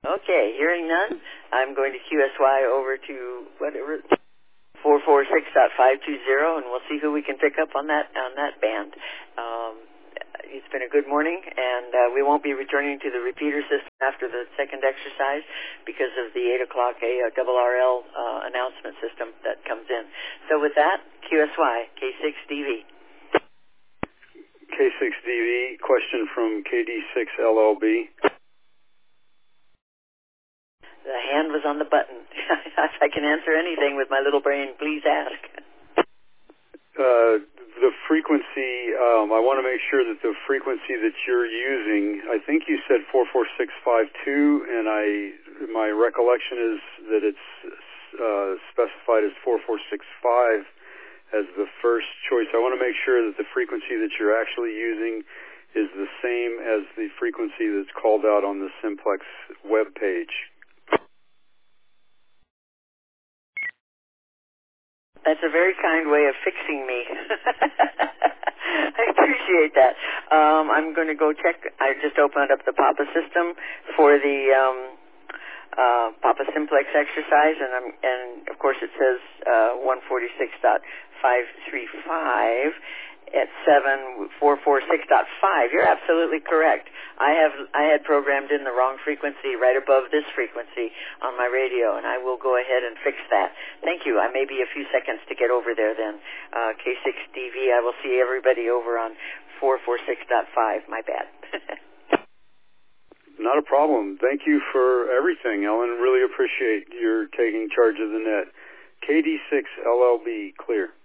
Okay, hearing none, I'm going to QSY over to whatever 446.520, and we'll see who we can pick up on that band. It's been a good morning, and we won't be returning to the repeater system after the second exercise because of the 8 o'clock ARRL announcement system that comes in. So with that, QSY, K6DV. K6DV, question from KD6LLB. The hand was on the button. If I can answer anything with my little brain, please ask. The frequency, I want to make sure that the frequency that you're using, I think you said 44652, and my recollection is that it's specified as 4465 as the first choice. I want to make sure that the frequency that you're actually using is the same as the frequency that's called out on the Simplex web page. That's a very kind way of fixing me. I appreciate that. I'm going to go check. I just opened up the Papa system for the Papa Simplex exercise, and of course it says 146.535 at 7446.5. You're absolutely correct. I had programmed in the wrong frequency right above this frequency on my radio, and I will go ahead and fix that. Thank you. I may be a few seconds to get over there then. K6DV, I will see everybody over on 446.5. My bad. Not a problem. Thank you for everything, Ellen. Really appreciate your taking charge of the net. KD6LLB, clear.